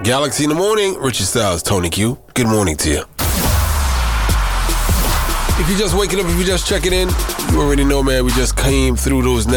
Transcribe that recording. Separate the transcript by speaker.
Speaker 1: Galaxy in the Morning, Richard Styles, Tony Q. Good morning to you. If you're just waking up, if you're just checking in, you already know, man, we just came through those